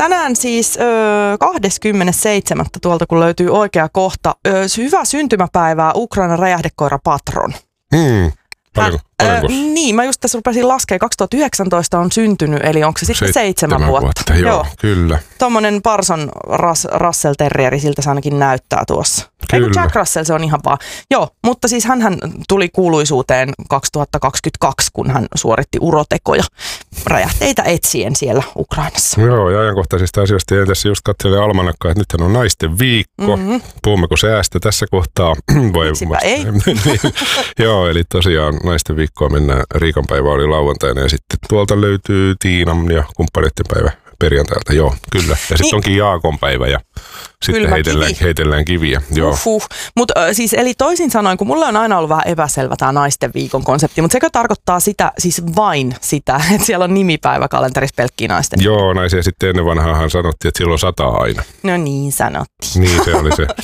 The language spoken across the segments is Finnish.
Tänään siis 27. tuolta, kun löytyy oikea kohta. Hyvää syntymäpäivää Ukrainan räjähdekoira Patron. Paljonko? Niin, mä just tässä rupesin laskemaan. 2019 on syntynyt, eli onko se sitten 7 vuotta? Joo, kyllä. Tuommoinen Parson Russell Terrieri, siltä se ainakin näyttää tuossa. Eikö Jack Russell, se on ihan vaan. Joo, mutta siis hänhän tuli kuuluisuuteen 2022, kun hän suoritti urotekoja räjähteitä etsien siellä Ukrainassa. Joo, ja ajankohtaisista asioista ja tässä just katselin almanakkaa, että nythän on naisten viikko. Puhummeko säästä tässä kohtaa? Miksipä ei? Joo, eli tosiaan naisten viikkoa mennään. Riikan päivä oli lauantaina ja sitten tuolta löytyy Tiinan ja kumppaneiden päivä perjantailta. Joo, kyllä. Ja sitten onkin Jaakon päivä ja sitten heitellään kiviä. Mutta siis eli toisin sanoen, kun mulle on aina ollut vähän epäselvä tämä naisten viikon konsepti, mutta sekö tarkoittaa sitä, siis vain sitä, että siellä on nimipäivä kalenterissa pelkkiä naisten? Joo, naisia sitten ennen vanhaahan sanottiin, että silloin 100 aina. No niin sanottiin. Niin, se oli se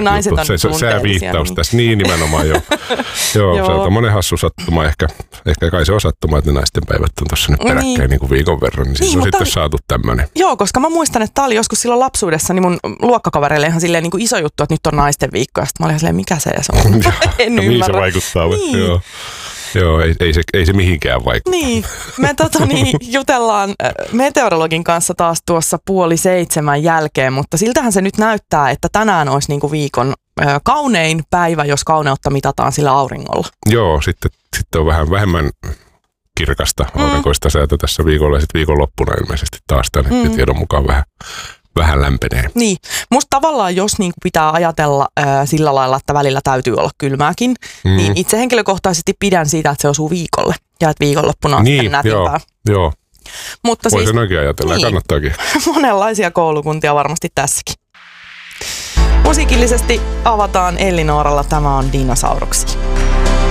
sääviittaus tässä. Niin nimenomaan jo. Joo, se on tommoinen hassu sattuma. Ehkä kai se on sattuma, että ne naisten päivät on tuossa nyt peräkkäin niin kuin viikon verran. Niin siis on sitten saatu tämmöinen. Joo, koska mä muistan, että tämä oli joskus silloin lapsuudessa, niin mun luokkakavereille ihan silleen niin kuin iso juttu, että nyt on naisten viikko. Ja sitten mä olin silleen, mikä se on? En ymmärrä. Mihin se vaikuttaa? Niin. Joo, ei se mihinkään vaikuta. Niin, me jutellaan meteorologin kanssa taas tuossa 6:30 jälkeen, mutta siltähän se nyt näyttää, että tänään olisi niin kuin viikon kaunein päivä, jos kauneutta mitataan sillä auringolla. Joo, sitten on vähän vähemmän kirkasta aurinkoista säätä tässä viikolla ja sitten viikonloppuna ilmeisesti taas tänne tiedon mukaan vähän lämpenee. Niin, musta tavallaan jos niin pitää ajatella sillä lailla, että välillä täytyy olla kylmääkin, niin itse henkilökohtaisesti pidän siitä, että se osuu viikolle ja että viikonloppuna on sitten nätimpää. Joo. Mutta voi sen oikein ajatella, niin, kannattaakin. Monenlaisia koulukuntia varmasti tässäkin. Musiikillisesti avataan Ellinooralla, tämä on Dinosauruksia.